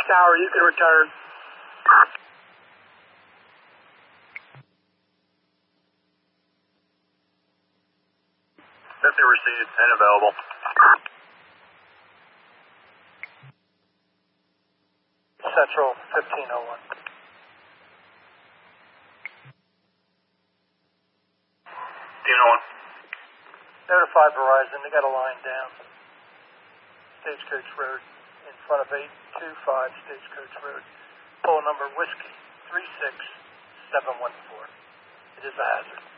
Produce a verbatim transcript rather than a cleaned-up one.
Tower, you can return. fifty received and available. Central, fifteen oh one. fifteen oh one. Notify Verizon, they got a line down. Stagecoach Road, in front of eight two five Stagecoach Road. Pull number Whiskey three six seven one four. It is a hazard.